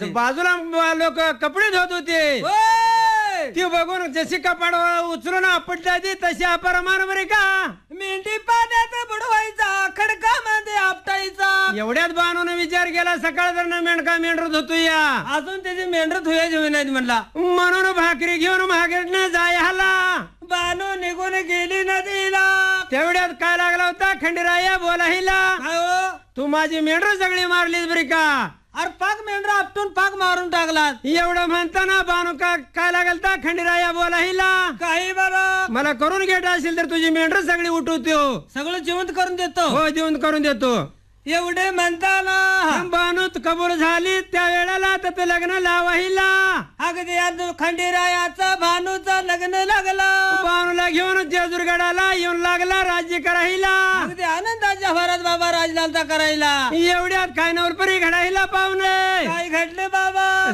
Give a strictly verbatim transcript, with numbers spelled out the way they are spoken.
बाजूला लोक कपडे धुत होते होय. ती बघून जशी कपाड उचलून आपटला ती तशी अपरमान बरे का मेंढी पाण्यात बुडवायचा खडका मध्ये आपटायचा. एवढ्यात बाणून विचार केला सकाळ जर मेंढका मेंढर धुतो या अजून त्याची मेंढर धुयाची होई नाहीत म्हणला. म्हणून भाकरी घेऊन मागेटनं जाय हाला बानू निघून गेली नदीला. तेवढ्यात काय लागला होता खंडीराया बोलाहिला काय हो? तू माझी मेंढर सगळी मारलीस बरी का अरे पाक मेंढरा आपटून पाक मारून टाकला. एवढं म्हणताना बानू का काय लागल तर खंडीराया बोलाहिला काही बाबा मला करून घेत असेल तर तुझी मेंढर सगळी उठवतो सगळं जिवंत करून देतो. हो देऊन करून देतो एवढे म्हणताना बानूत कबूल झाली त्या वेळेला तर ते लग्न लावाहिला अगदी आज खंडीरायाचा भानूचं लग्न लागलं. बानूला घेऊन जेजूरगडाला येऊन लागला राज्य करायला अगदी आनंदाच्या भरात बाबा राजलालता करायला. एवढ्यात काय नवरपरी घडायला पाहुणे काय घडले बाबा?